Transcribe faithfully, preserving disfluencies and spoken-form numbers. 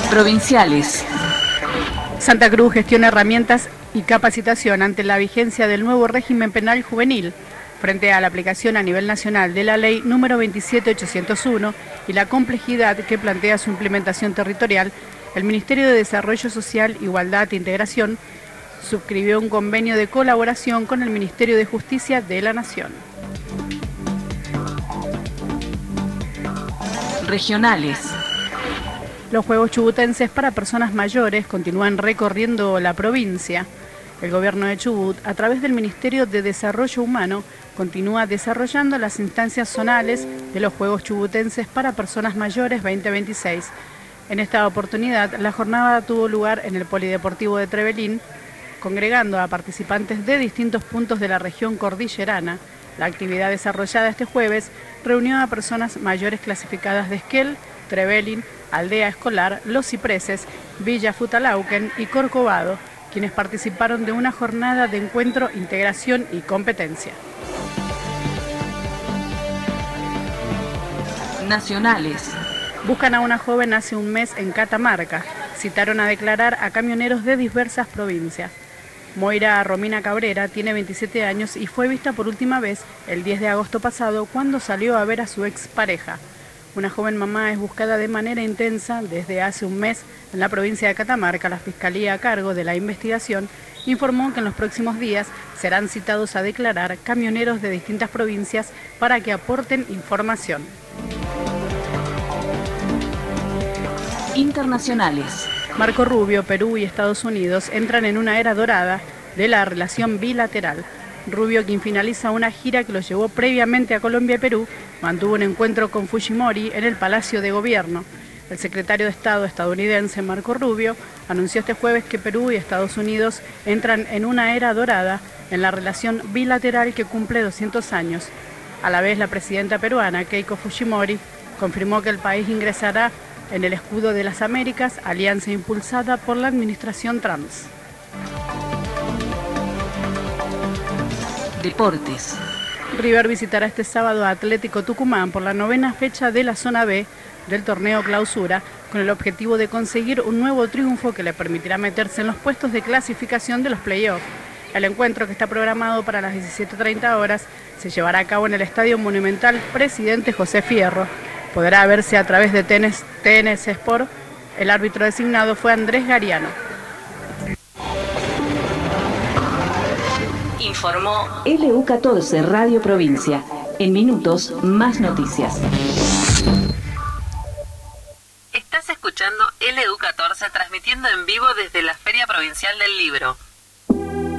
Provinciales. Santa Cruz gestiona herramientas y capacitación ante la vigencia del nuevo régimen penal juvenil frente a la aplicación a nivel nacional de la ley número veintisiete mil ochocientos uno y la complejidad que plantea su implementación territorial. El Ministerio de Desarrollo Social, Igualdad e Integración suscribió un convenio de colaboración con el Ministerio de Justicia de la Nación. Regionales. Los Juegos Chubutenses para personas mayores continúan recorriendo la provincia. El gobierno de Chubut, a través del Ministerio de Desarrollo Humano, continúa desarrollando las instancias zonales de los Juegos Chubutenses para personas mayores veinte veintiséis. En esta oportunidad, la jornada tuvo lugar en el Polideportivo de Trevelin, congregando a participantes de distintos puntos de la región cordillerana. La actividad desarrollada este jueves reunió a personas mayores clasificadas de Esquel, Trevelin, Aldea Escolar, Los Cipreses, Villa Futalauquen y Corcovado, quienes participaron de una jornada de encuentro, integración y competencia. Nacionales. Buscan a una joven hace un mes en Catamarca. Citaron a declarar a camioneros de diversas provincias. Moira Romina Cabrera tiene veintisiete años y fue vista por última vez el diez de agosto pasado cuando salió a ver a su expareja. Una joven mamá es buscada de manera intensa desde hace un mes en la provincia de Catamarca. La Fiscalía, a cargo de la investigación, informó que en los próximos días serán citados a declarar camioneros de distintas provincias para que aporten información. Internacionales. Marco Rubio, Perú y Estados Unidos entran en una era dorada de la relación bilateral. Rubio, quien finaliza una gira que lo llevó previamente a Colombia y Perú, mantuvo un encuentro con Fujimori en el Palacio de Gobierno. El secretario de Estado estadounidense, Marco Rubio, anunció este jueves que Perú y Estados Unidos entran en una era dorada en la relación bilateral que cumple doscientos años. A la vez, la presidenta peruana, Keiko Fujimori, confirmó que el país ingresará en el Escudo de las Américas, alianza impulsada por la administración Trump. Deportes. River visitará este sábado a Atlético Tucumán por la novena fecha de la zona B del torneo Clausura, con el objetivo de conseguir un nuevo triunfo que le permitirá meterse en los puestos de clasificación de los playoffs. El encuentro, que está programado para las diecisiete treinta horas, se llevará a cabo en el Estadio Monumental Presidente José Fierro. Podrá verse a través de T N S Sport. El árbitro designado fue Andrés Gariano. Informó L U catorce Radio Provincia. En minutos, más noticias. Estás escuchando L U catorce transmitiendo en vivo desde la Feria Provincial del Libro.